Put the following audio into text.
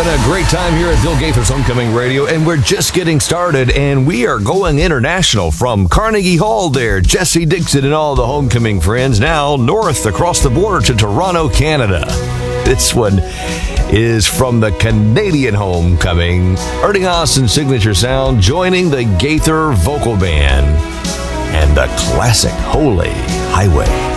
a great time here at Bill Gaither's Homecoming Radio, and we're just getting started, and we are going international from Carnegie Hall there. Jesse Dixon and all the Homecoming friends now north across the border to Toronto, Canada. This one is from the Canadian Homecoming. Ernie Haas and Signature Sound joining the Gaither Vocal Band and the classic Holy Highway.